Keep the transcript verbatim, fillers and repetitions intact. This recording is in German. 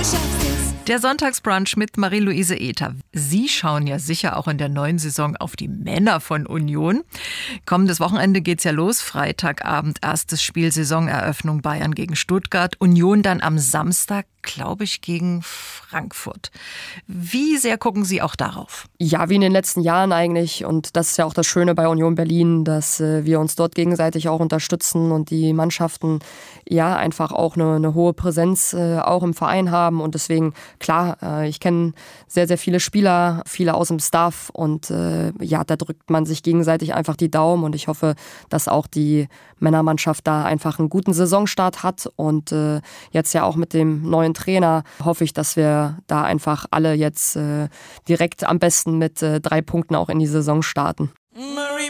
Der Sonntagsbrunch mit Marie-Louise Ether. Sie schauen ja sicher auch in der neuen Saison auf die Männer von Union. Kommendes Wochenende geht's ja los. Freitagabend erstes Spiel, Saisoneröffnung Bayern gegen Stuttgart. Union dann am Samstag, glaube ich, gegen Frankfurt. Wie sehr gucken Sie auch darauf? Ja, wie in den letzten Jahren eigentlich. Und das ist ja auch das Schöne bei Union Berlin, dass äh, wir uns dort gegenseitig auch unterstützen und die Mannschaften ja einfach auch eine, eine hohe Präsenz äh, auch im Verein haben. Und deswegen, klar, äh, ich kenne sehr, sehr viele Spieler, viele aus dem Staff. Und äh, ja, da drückt man sich gegenseitig einfach die Daumen. Und ich hoffe, dass auch die Männermannschaft da einfach einen guten Saisonstart hat. Und äh, jetzt ja auch mit dem neuen Trainer hoffe ich, dass wir da einfach alle jetzt äh, direkt am besten mit äh, drei Punkten auch in die Saison starten.